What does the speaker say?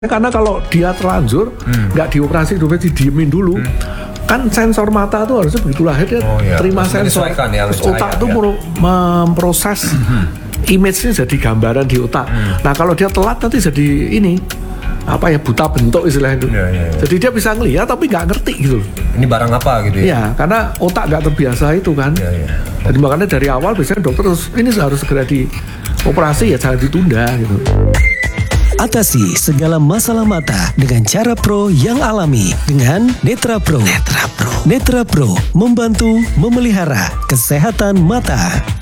Karena kalau dia terlanjur nggak dioperasi didiemin dulu, kan sensor mata tuh harusnya begitu lahir dia terima sensor. Terus otak tuh memproses image-nya jadi gambaran di otak. Nah kalau dia telat nanti jadi ini buta bentuk istilahnya itu. Jadi dia bisa ngelihat tapi nggak ngerti gitu. Ini barang apa gitu ya? Iya, karena otak nggak terbiasa itu kan. Jadi makanya dari awal biasanya dokter ini harus segera dioperasi, jangan ditunda gitu. Atasi segala masalah mata dengan cara pro yang alami dengan Netra Pro. Netra Pro membantu memelihara kesehatan mata.